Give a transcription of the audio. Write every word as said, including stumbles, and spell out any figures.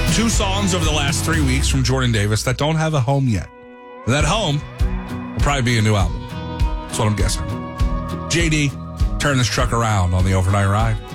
Two songs over the last three weeks from Jordan Davis that don't have a home yet. And that home will probably be a new album. That's what I'm guessing. J D, turn this truck around on the Overnight Ride.